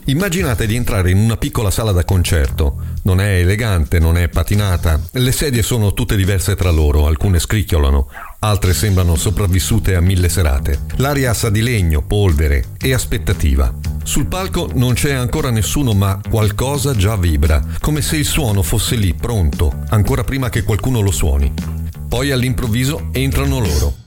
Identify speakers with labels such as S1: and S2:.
S1: Immaginate di entrare in una piccola sala da concerto. Non è elegante, non è patinata. Le sedie sono tutte diverse tra loro, alcune scricchiolano, altre sembrano sopravvissute a 1000 serate. L'aria sa di legno, polvere e aspettativa. Sul palco non c'è ancora nessuno, ma qualcosa già vibra, come se il suono fosse lì, pronto, ancora prima che qualcuno lo suoni. Poi all'improvviso entrano loro.